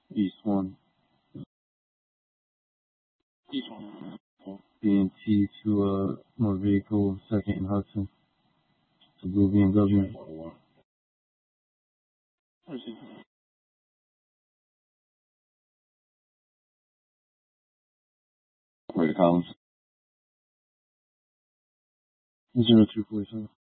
East 1. East 1. B&T to more vehicle, second in Hudson. To blue BMW. Operator Collins. 0247.